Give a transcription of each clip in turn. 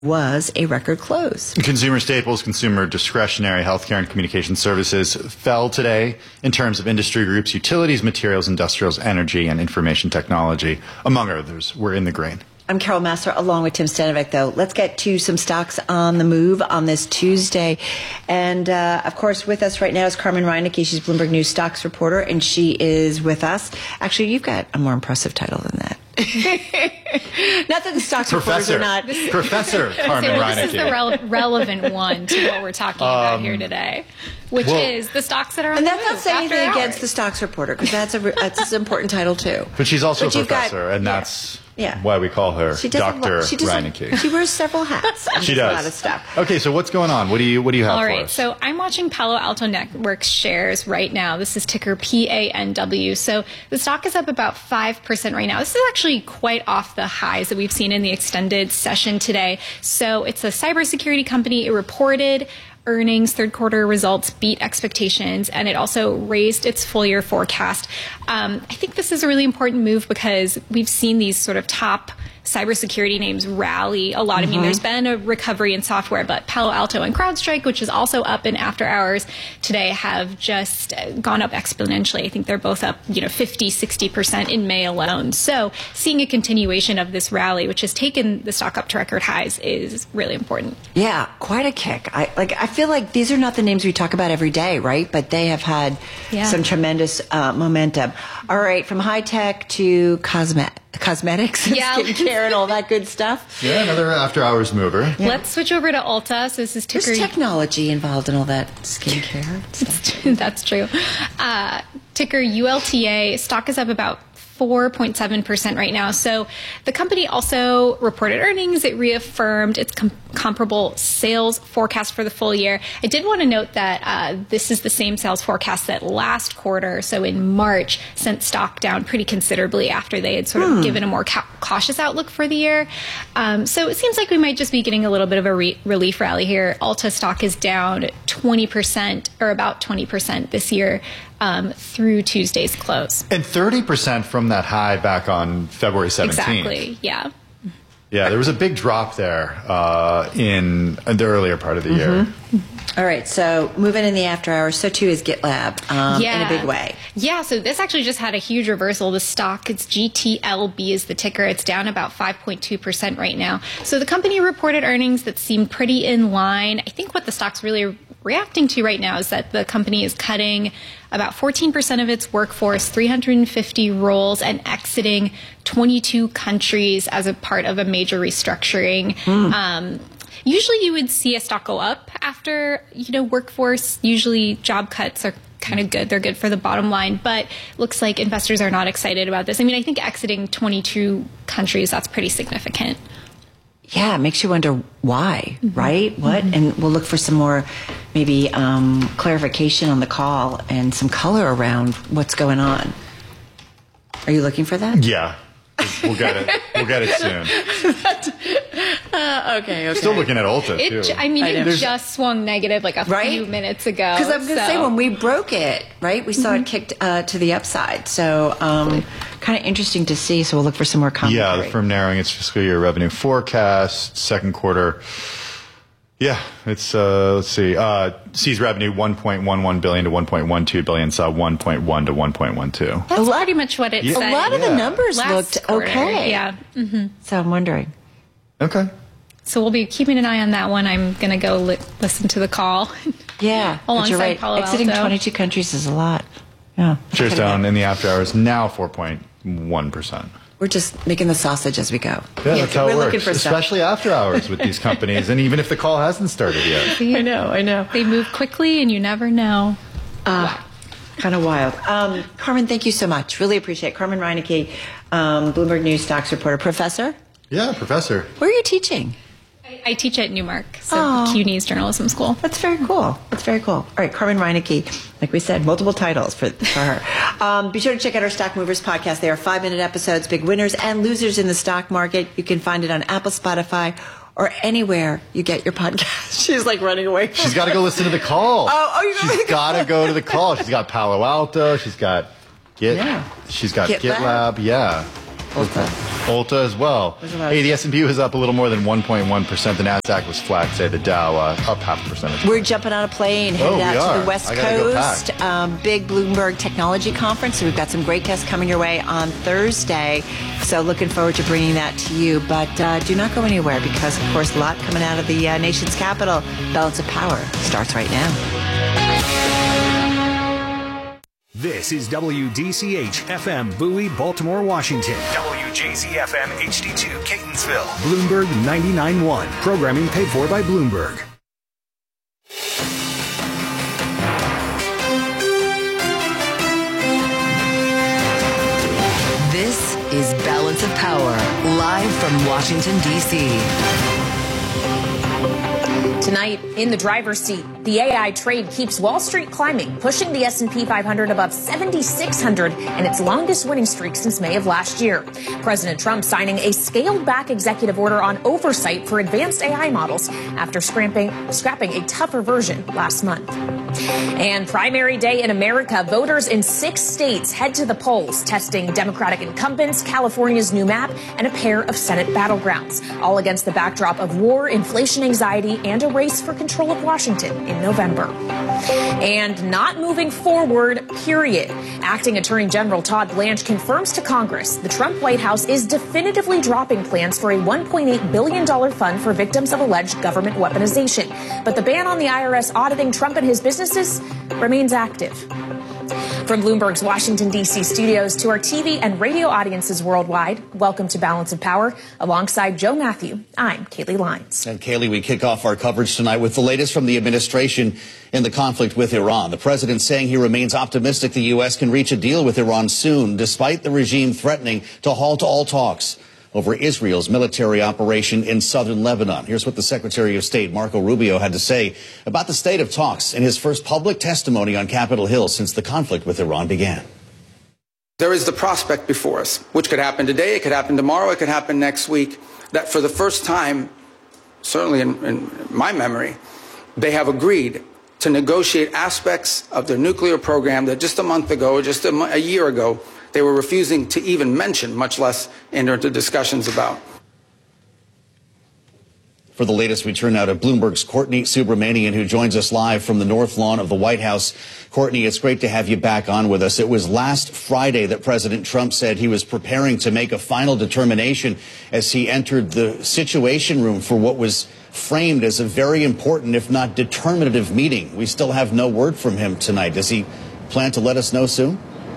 was a record close. Consumer staples, consumer discretionary, healthcare, and communication services fell today in terms of industry groups. Utilities, materials, industrials, energy, and information technology, among others, were in the green. I'm Carol Massar along with Tim Stanovic, though. Let's get to some stocks on the move on this Tuesday. And, of course, with us right now is Carmen Reinecke. She's Bloomberg News stocks reporter, and she is with us. Actually, you've got a more impressive title than that. Not that the stocks reporters are not. Professor Carmen Reinecke. This is the relevant one to what we're talking about here today, which is the stocks that are on and the that's move not saying anything after against the stocks reporter, because that's an important title, too. But she's also a you've got- professor, and that's Yeah. why we call her Dr. Reinecke. She wears several hats. She A does. lot of stuff. Okay, so what's going on? What do you have All for right, us? so I'm watching Palo Alto Networks shares right now. This is ticker PANW. So the stock is up about 5% right now. This is actually quite off the highs that we've seen in the extended session today. So it's a cybersecurity company. It reported earnings, third quarter results beat expectations, and it also raised its full year forecast. I think this is a really important move because we've seen these sort of top cybersecurity names rally a lot. I mean, there's been a recovery in software, but Palo Alto and CrowdStrike, which is also up in after hours today, have just gone up exponentially. I think they're both up, 50, 60% in May alone. So seeing a continuation of this rally, which has taken the stock up to record highs, is really important. Yeah, quite a kick. I feel like these are not the names we talk about every day, right? But they have had some tremendous momentum. All right, from high tech to cosmetics and skincare and all that good stuff. Yeah, another after-hours mover. Yeah. Let's switch over to Ulta. So this is ticker. There's technology involved in all that skincare stuff. That's true. Ticker ULTA. Stock is up about 4.7% right now. So the company also reported earnings. It reaffirmed its comparable sales forecast for the full year. I did want to note that this is the same sales forecast that last quarter, so in March, sent stock down pretty considerably after they had sort of given a more cautious outlook for the year. So it seems like we might just be getting a little bit of a relief rally here. Ulta stock is down 20% or about 20% this year through Tuesday's close. And 30% from that high back on February 17th. Exactly, yeah. Yeah, there was a big drop there in the earlier part of the year. All right, so moving in the after hours, so too is GitLab in a big way. Yeah, so this actually just had a huge reversal. The stock, it's GTLB is the ticker. It's down about 5.2% right now. So the company reported earnings that seem pretty in line. I think what the stock's really reacting to right now is that the company is cutting about 14% of its workforce, 350 roles, and exiting 22 countries as a part of a major restructuring. Usually you would see a stock go up after, workforce. Usually job cuts are kind of good. They're good for the bottom line, but looks like investors are not excited about this. I mean, I think exiting 22 countries, that's pretty significant. Yeah, it makes you wonder why, right? What? And we'll look for some more maybe clarification on the call and some color around what's going on. Are you looking for that? Yeah. We'll get it. We'll get it soon. Okay. Still looking at Ulta, too. It just swung negative like a few minutes ago. Because I'm going to say, when we broke it, right, we saw it kicked to the upside. So kind of interesting to see. So we'll look for some more commentary. Yeah, the firm narrowing its fiscal year revenue forecast, second quarter. Yeah, it's, let's see, sees revenue $1.11 billion to $1.12 billion, saw 1.1 to 1.12. That's pretty much what it said. A lot of the numbers looked quarter. okay. Yeah. So I'm wondering. Okay. So we'll be keeping an eye on that one. I'm going to go listen to the call. Yeah, but you're right. Palo Exiting Alto. 22 countries is a lot. Yeah. Shares down in the after hours, now 4.1%. We're just making the sausage as we go. Yeah, that's how it works. Looking for stuff. Especially after hours with these companies, and even if the call hasn't started yet. I know. They move quickly, and you never know. Kind of wild. Carmen, thank you so much. Really appreciate it. Carmen Reinecke, Bloomberg News stocks reporter. Professor? Yeah, professor. Where are you teaching? I teach at Newmark, so CUNY's journalism school. That's very cool. All right, Carmen Reinecke, like we said, multiple titles for her. Be sure to check out our Stock Movers podcast. They are 5-minute episodes, big winners and losers in the stock market. You can find it on Apple, Spotify, or anywhere you get your podcast. She's like running away. She's got to go listen to the call. She's got to go to the call. She's got Palo Alto. She's got She's got GitLab. Yeah. Ulta as well. Hey, the S&P was up a little more than 1.1%. The NASDAQ was flat. Say the Dow up 0.5%. We're jumping on a plane, headed out to the West Coast. Big Bloomberg Technology Conference. So we've got some great guests coming your way on Thursday. So looking forward to bringing that to you. But do not go anywhere because, of course, a lot coming out of the nation's capital. Balance of Power starts right now. This is WDCH FM Bowie, Baltimore, Washington. WJZ FM HD2 Catonsville. Bloomberg 99.1. Programming paid for by Bloomberg. This is Balance of Power, live from Washington, D.C. Tonight, in the driver's seat, the AI trade keeps Wall Street climbing, pushing the S&P 500 above 7,600 and its longest winning streak since May of last year. President Trump signing a scaled-back executive order on oversight for advanced AI models after scrapping a tougher version last month. And primary day in America, voters in 6 states head to the polls, testing Democratic incumbents, California's new map, and a pair of Senate battlegrounds, all against the backdrop of war, inflation anxiety, and a race for control of Washington in November. And not moving forward, period. Acting Attorney General Todd Blanche confirms to Congress the Trump White House is definitively dropping plans for a $1.8 billion fund for victims of alleged government weaponization. But the ban on the IRS auditing Trump and his businesses remains active. From Bloomberg's Washington, D.C. studios to our TV and radio audiences worldwide, welcome to Balance of Power. Alongside Joe Matthew, I'm Kaylee Lyons. And Kaylee, we kick off our coverage tonight with the latest from the administration in the conflict with Iran. The president saying he remains optimistic the U.S. can reach a deal with Iran soon, despite the regime threatening to halt all talks over Israel's military operation in southern Lebanon. Here's what the Secretary of State, Marco Rubio, had to say about the state of talks in his first public testimony on Capitol Hill since the conflict with Iran began. There is the prospect before us, which could happen today, it could happen tomorrow, it could happen next week, that for the first time, certainly in my memory, they have agreed to negotiate aspects of their nuclear program that just a month ago, just a year ago, they were refusing to even mention, much less enter into discussions about. For the latest, we turn now to Bloomberg's Courtney Subramanian, who joins us live from the North Lawn of the White House. Courtney, it's great to have you back on with us. It was last Friday that President Trump said he was preparing to make a final determination as he entered the Situation Room for what was framed as a very important, if not determinative, meeting. We still have no word from him tonight. Does he plan to let us know soon?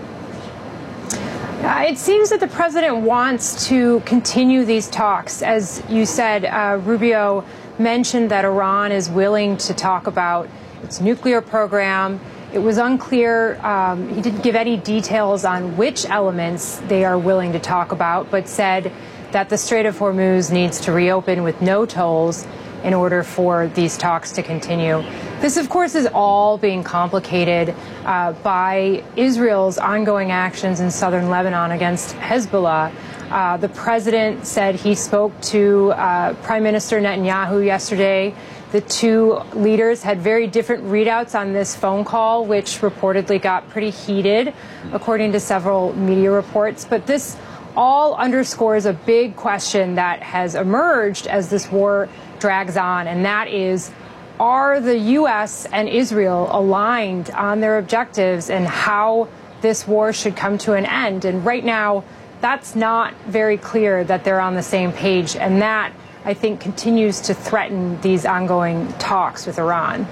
It seems that the president wants to continue these talks. As you said, Rubio mentioned that Iran is willing to talk about its nuclear program. It was unclear. He didn't give any details on which elements they are willing to talk about, but said that the Strait of Hormuz needs to reopen with no tolls in order for these talks to continue. This, of course, is all being complicated by Israel's ongoing actions in southern Lebanon against Hezbollah. The president said he spoke to Prime Minister Netanyahu yesterday. The two leaders had very different readouts on this phone call, which reportedly got pretty heated, according to several media reports. But this all underscores a big question that has emerged as this war drags on, and that is, are the U.S. and Israel aligned on their objectives and how this war should come to an end? And right now, that's not very clear that they're on the same page, and that, I think, continues to threaten these ongoing talks with Iran.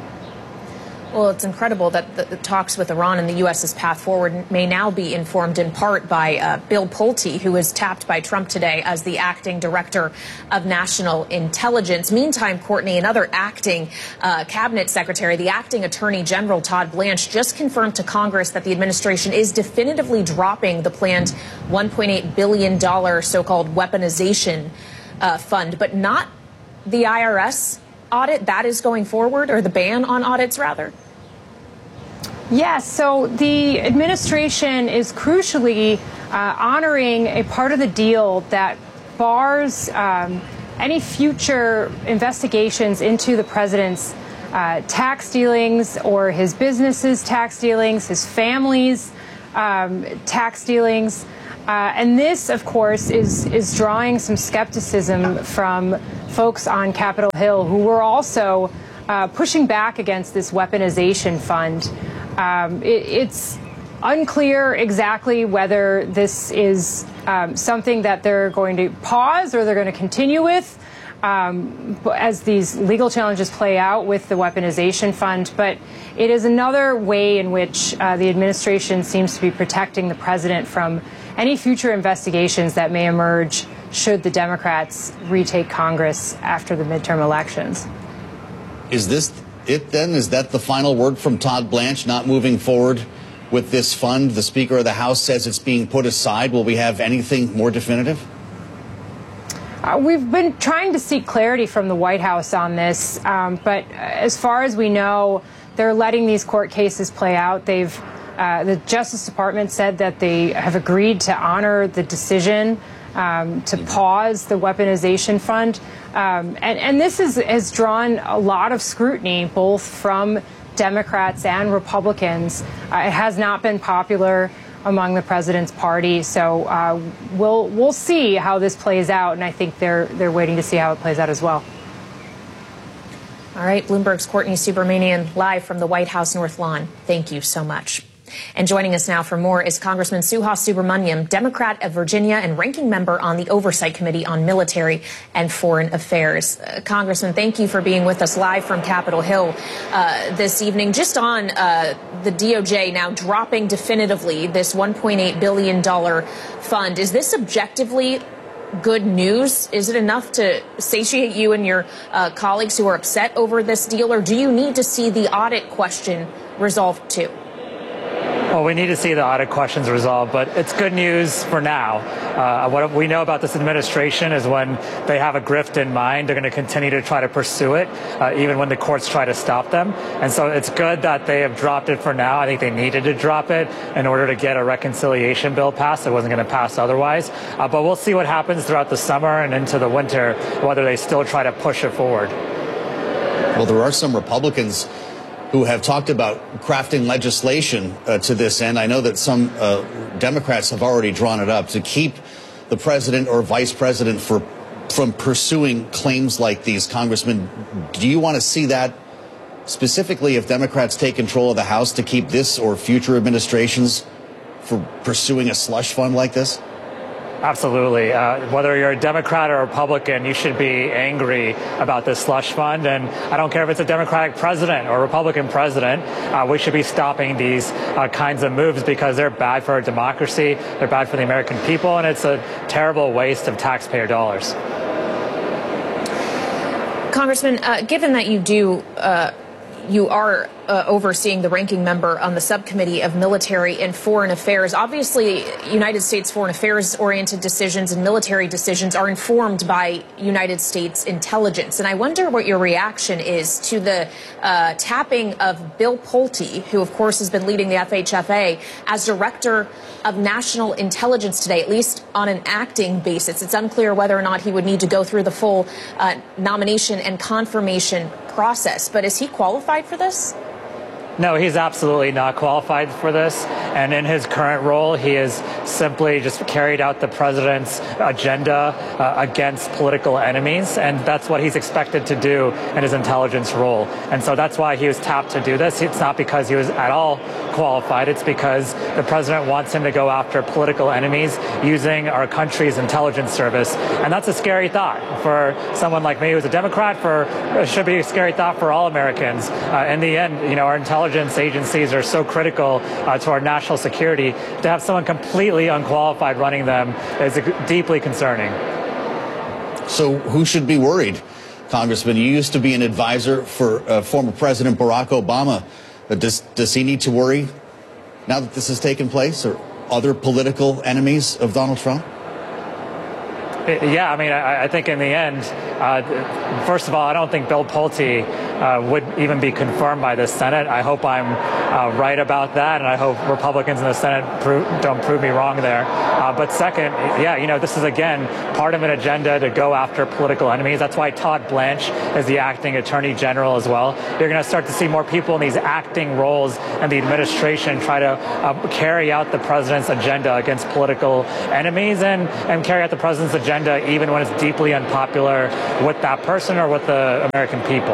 Well, it's incredible that the talks with Iran and the U.S.'s path forward may now be informed in part by Bill Pulte, who was tapped by Trump today as the acting director of national intelligence. Meantime, Courtney, another acting cabinet secretary, the acting attorney general, Todd Blanche, just confirmed to Congress that the administration is definitively dropping the planned $1.8 billion so-called weaponization fund, but not the IRS audit that is going forward, or the ban on audits, rather? Yes, so the administration is crucially honoring a part of the deal that bars any future investigations into the president's tax dealings or his business's tax dealings, his family's tax dealings. And this, of course, is drawing some skepticism from folks on Capitol Hill who were also pushing back against this weaponization fund. It's unclear exactly whether this is something that they're going to pause or they're going to continue with as these legal challenges play out with the weaponization fund. But it is another way in which the administration seems to be protecting the president from any future investigations that may emerge should the Democrats retake Congress after the midterm elections. Is this it then? Is that the final word from Todd Blanche, not moving forward with this fund? The Speaker of the House says it's being put aside. Will we have anything more definitive? We've been trying to seek clarity from the White House on this, but as far as we know, they're letting these court cases play out. The Justice Department said that they have agreed to honor the decision to pause the weaponization fund. And this has drawn a lot of scrutiny, both from Democrats and Republicans. It has not been popular among the president's party. So we'll see how this plays out. And I think they're waiting to see how it plays out as well. All right, Bloomberg's Courtney Subramanian live from the White House North Lawn. Thank you so much. And joining us now for more is Congressman Suhas Subramanian, Democrat of Virginia and ranking member on the Oversight Committee on Military and Foreign Affairs. Congressman, thank you for being with us live from Capitol Hill this evening. Just on the DOJ now dropping definitively this $1.8 billion fund. Is this objectively good news? Is it enough to satiate you and your colleagues who are upset over this deal, or do you need to see the audit question resolved too? Well, we need to see the audit questions resolved, but it's good news for now. What we know about this administration is when they have a grift in mind, they're going to continue to try to pursue it, even when the courts try to stop them. And so it's good that they have dropped it for now. I think they needed to drop it in order to get a reconciliation bill passed. It wasn't going to pass otherwise. But we'll see what happens throughout the summer and into the winter, whether they still try to push it forward. Well, there are some Republicans who have talked about crafting legislation to this end. I know that some Democrats have already drawn it up to keep the president or vice president from pursuing claims like these. Congressman, do you want to see that specifically if Democrats take control of the House to keep this or future administrations from pursuing a slush fund like this? Absolutely. Whether you're a Democrat or a Republican, you should be angry about this slush fund. And I don't care if it's a Democratic president or a Republican president. We should be stopping these kinds of moves because they're bad for our democracy. They're bad for the American people. And it's a terrible waste of taxpayer dollars. Congressman, given that you are overseeing the ranking member on the subcommittee of military and foreign affairs. Obviously, United States foreign affairs oriented decisions and military decisions are informed by United States intelligence. And I wonder what your reaction is to the tapping of Bill Pulte, who, of course, has been leading the FHFA as director of national intelligence today, at least on an acting basis. It's unclear whether or not he would need to go through the full nomination and confirmation process. But is he qualified for this? No, he's absolutely not qualified for this. And in his current role, he has simply just carried out the president's agenda against political enemies. And that's what he's expected to do in his intelligence role. And so that's why he was tapped to do this. It's not because he was at all qualified. It's because the president wants him to go after political enemies using our country's intelligence service. And that's a scary thought for someone like me who's a Democrat. It should be a scary thought for all Americans. In the end, our intelligence agencies are so critical to our national security. To have someone completely unqualified running them is deeply concerning. So who should be worried, Congressman? You used to be an advisor for former President Barack Obama. Does he need to worry now that this has taken place, or other political enemies of Donald Trump? Yeah, I mean, I think in the end, first of all, I don't think Bill Pulte would even be confirmed by the Senate. I hope I'm right about that, and I hope Republicans in the Senate don't prove me wrong there. But second, yeah, this is, again, part of an agenda to go after political enemies. That's why Todd Blanche is the acting attorney general as well. You're going to start to see more people in these acting roles in the administration try to carry out the president's agenda against political enemies and carry out the president's agenda even when it's deeply unpopular with that person or with the American people.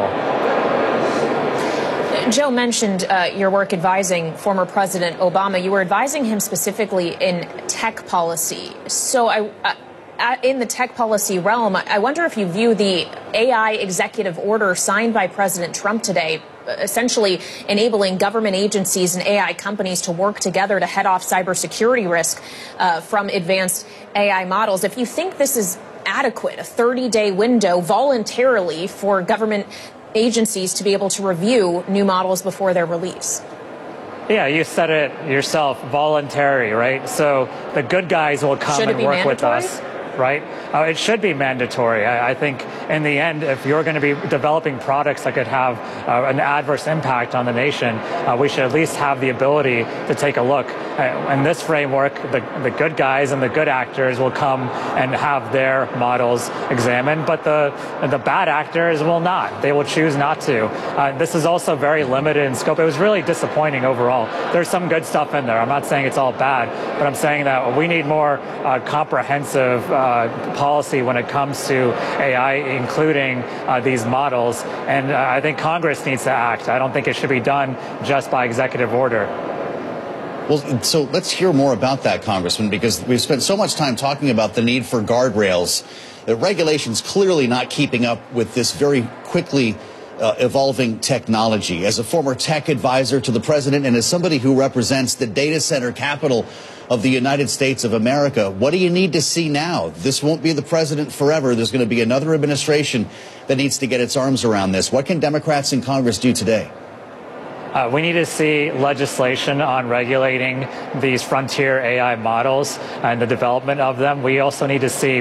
Joe mentioned your work advising former President Obama. You were advising him specifically in tech policy. So in the tech policy realm, I wonder if you view the AI executive order signed by President Trump today, essentially enabling government agencies and AI companies to work together to head off cybersecurity risk from advanced AI models. If you think this is adequate, a 30-day window voluntarily for government agencies to be able to review new models before their release. Yeah, you said it yourself, voluntary, right? So the good guys will come and work with us. Right? It should be mandatory. I think in the end, if you're going to be developing products that could have an adverse impact on the nation, we should at least have the ability to take a look. In this framework, the good guys and the good actors will come and have their models examined, but the bad actors will not. They will choose not to. This is also very limited in scope. It was really disappointing overall. There's some good stuff in there. I'm not saying it's all bad, but I'm saying that we need more comprehensive policy when it comes to AI, including these models. And I think Congress needs to act. I don't think it should be done just by executive order. Well, so let's hear more about that, Congressman, because we've spent so much time talking about the need for guardrails. The regulation's clearly not keeping up with this very quickly evolving technology. As a former tech advisor to the president and as somebody who represents the data center capital of the United States of America, what do you need to see now? This won't be the president forever. There's going to be another administration that needs to get its arms around this. What can Democrats in Congress do today? We need to see legislation on regulating these frontier AI models and the development of them. We also need to see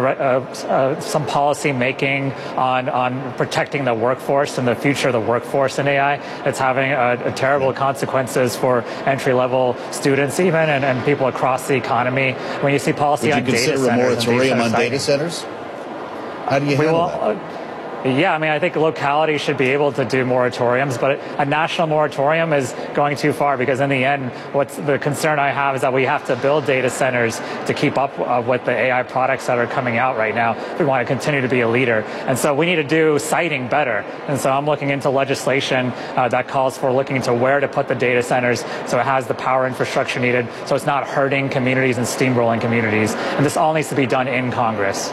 some policy making on protecting the workforce and the future of the workforce in AI. It's having terrible consequences for entry-level students even and people across the economy. When you see policy on data centers... Would you consider a moratorium on data centers? How do you handle that? Yeah, I mean, I think localities should be able to do moratoriums, but a national moratorium is going too far because in the end, what's the concern I have is that we have to build data centers to keep up with the AI products that are coming out right now. We want to continue to be a leader. And so we need to do siting better. And so I'm looking into legislation that calls for looking into where to put the data centers so it has the power infrastructure needed so it's not hurting communities and steamrolling communities. And this all needs to be done in Congress.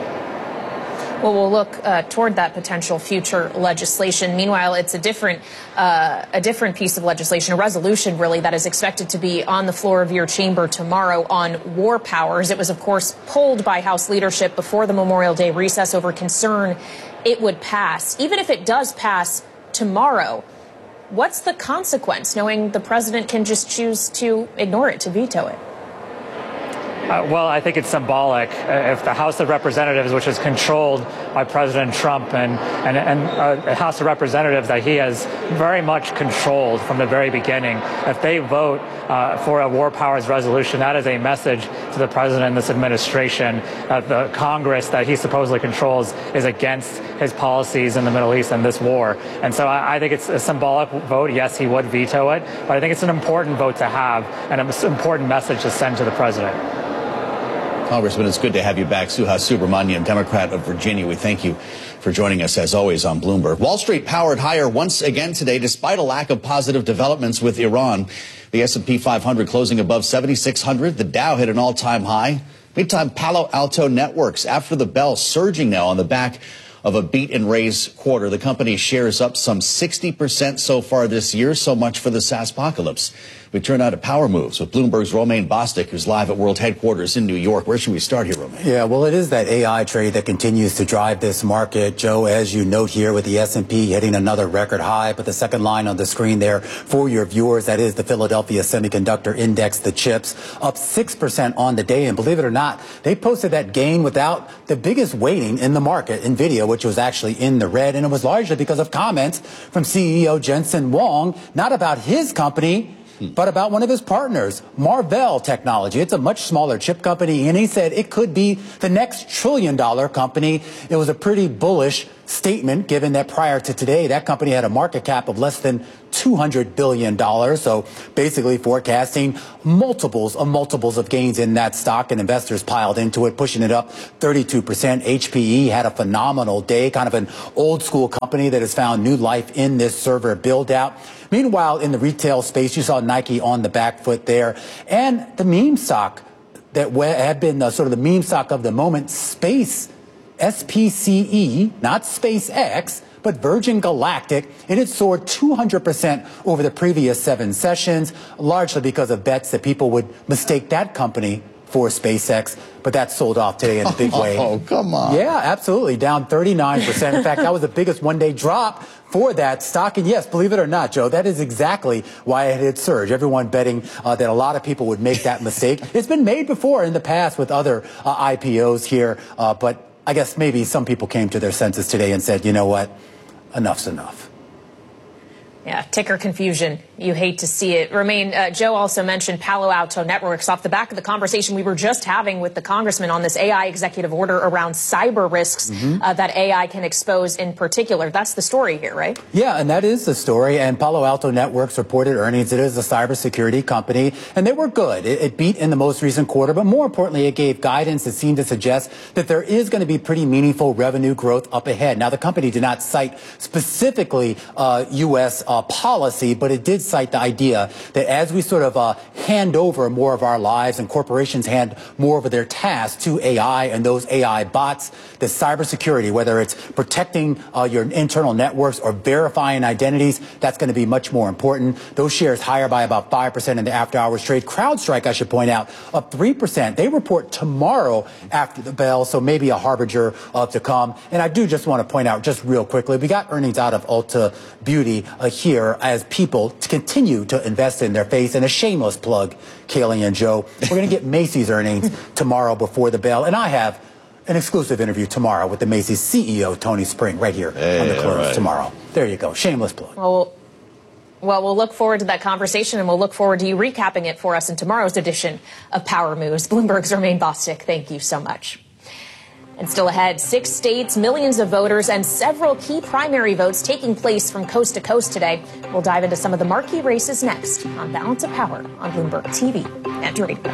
Well, we'll look toward that potential future legislation. Meanwhile, it's a different piece of legislation, a resolution, really, that is expected to be on the floor of your chamber tomorrow on war powers. It was, of course, pulled by House leadership before the Memorial Day recess over concern it would pass. Even if it does pass tomorrow, what's the consequence, knowing the president can just choose to ignore it, to veto it? Well, I think it's symbolic. If the House of Representatives, which is controlled by President Trump and a House of Representatives that he has very much controlled from the very beginning, if they vote for a war powers resolution, that is a message to the president and this administration that the Congress that he supposedly controls is against his policies in the Middle East and this war. And so I think it's a symbolic vote. Yes, he would veto it, but I think it's an important vote to have and an important message to send to the president. Congressman, it's good to have you back. Suhas Subramanian, Democrat of Virginia. We thank you for joining us, as always, on Bloomberg. Wall Street powered higher once again today, despite a lack of positive developments with Iran. The S&P 500 closing above 7,600. The Dow hit an all-time high. Meantime, Palo Alto Networks, after the bell, surging now on the back of a beat and raise quarter. The company shares up some 60% so far this year. So much for the SaaSpocalypse. We turn now to power moves with Bloomberg's Romaine Bostick, who's live at World Headquarters in New York. Where should we start here, Romaine? Yeah, well, it is that AI trade that continues to drive this market. Joe, as you note here with the S&P hitting another record high, but the second line on the screen there for your viewers, that is the Philadelphia Semiconductor Index, the chips, up 6% on the day. And believe it or not, they posted that gain without the biggest weighting in the market, NVIDIA, which was actually in the red. And it was largely because of comments from CEO Jensen Huang, not about his company, but about one of his partners, Marvell Technology. It's a much smaller chip company, and he said it could be the next trillion-dollar company. It was a pretty bullish statement, given that prior to today, that company had a market cap of less than $200 billion. So basically forecasting multiples of gains in that stock, and investors piled into it, pushing it up 32%. HPE had a phenomenal day, kind of an old school company that has found new life in this server build out. Meanwhile, in the retail space, you saw Nike on the back foot there, and the meme stock that had been sort of the meme stock of the moment, Space, SPCE, not SpaceX, but Virgin Galactic, and it soared 200% over the previous 7 sessions, largely because of bets that people would mistake that company for SpaceX, but that sold off today in a big way. Oh, come on. Yeah, absolutely, down 39%. In fact, that was the biggest one-day drop for that stock. And yes, believe it or not, Joe, that is exactly why it had surged. Everyone betting that a lot of people would make that mistake. It's been made before in the past with other IPOs here, but I guess maybe some people came to their senses today and said, you know what, enough's enough. Yeah, ticker confusion. You hate to see it. Romaine, Joe also mentioned Palo Alto Networks off the back of the conversation we were just having with the congressman on this AI executive order around cyber risks that AI can expose in particular. That's the story here, right? Yeah, and that is the story. And Palo Alto Networks reported earnings. It is a cybersecurity company, and they were good. It beat in the most recent quarter, but more importantly, it gave guidance that seemed to suggest that there is going to be pretty meaningful revenue growth up ahead. Now, the company did not cite specifically U.S. Policy, but it did cite the idea that as we sort of hand over more of our lives and corporations hand more of their tasks to AI and those AI bots, the cybersecurity, whether it's protecting your internal networks or verifying identities, that's going to be much more important. Those shares higher by about 5% in the after-hours trade. CrowdStrike, I should point out, up 3%. They report tomorrow after the bell, so maybe a harbinger to come. And I do just want to point out just real quickly, we got earnings out of Ulta Beauty here as people continue to invest in their face. And a shameless plug, Kaylee and Joe, we're going to get Macy's earnings tomorrow before the bell. And I have an exclusive interview tomorrow with the Macy's CEO, Tony Spring, right here on the close tomorrow. There you go. Shameless plug. Well, we'll look forward to that conversation, and we'll look forward to you recapping it for us in tomorrow's edition of Power Moves. Bloomberg's Romaine Bostick, thank you so much. And still ahead, 6 states, millions of voters, and several key primary votes taking place from coast to coast today. We'll dive into some of the marquee races next on Balance of Power on Bloomberg TV and radio.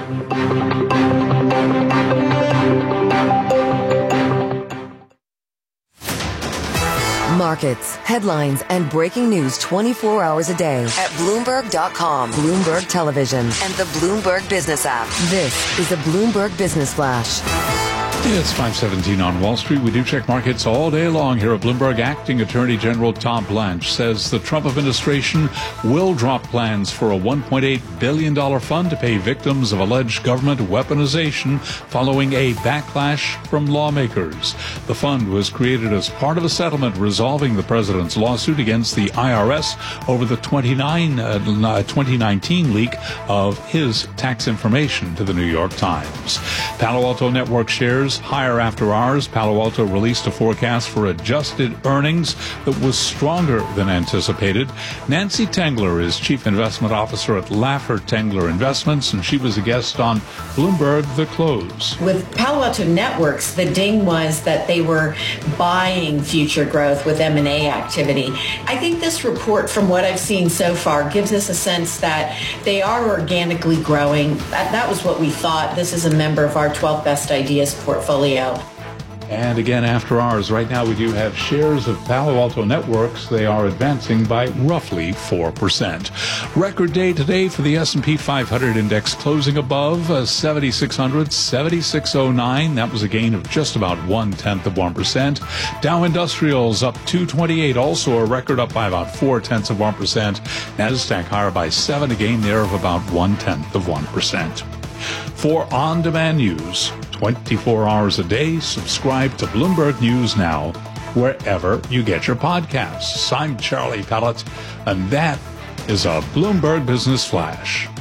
Markets, headlines, and breaking news 24 hours a day at Bloomberg.com, Bloomberg Television, and the Bloomberg Business app. This is a Bloomberg Business Flash. It's 5:17 on Wall Street. We do check markets all day long here at Bloomberg. Acting Attorney General Tom Blanche says the Trump administration will drop plans for a $1.8 billion fund to pay victims of alleged government weaponization following a backlash from lawmakers. The fund was created as part of a settlement resolving the president's lawsuit against the IRS over the 2019 leak of his tax information to the New York Times. Palo Alto Networks shares higher after hours. Palo Alto released a forecast for adjusted earnings that was stronger than anticipated. Nancy Tengler is Chief Investment Officer at Laffer Tengler Investments, and she was a guest on Bloomberg The Close. With Palo Alto Networks, the ding was that they were buying future growth with M&A activity. I think this report, from what I've seen so far, gives us a sense that they are organically growing. That was what we thought. This is a member of our 12 Best Ideas portfolio. And again, after hours, right now we do have shares of Palo Alto Networks. They are advancing by roughly 4%. Record day today for the S&P 500 index, closing above 7,600, 7609. That was a gain of just about 0.1%. Dow Industrials up 228, also a record, up by about 0.4%. Nasdaq higher by 7, a gain there of about 0.1%. For on-demand news, 24 hours a day, subscribe to Bloomberg News Now, wherever you get your podcasts. I'm Charlie Pellet, and that is a Bloomberg Business Flash.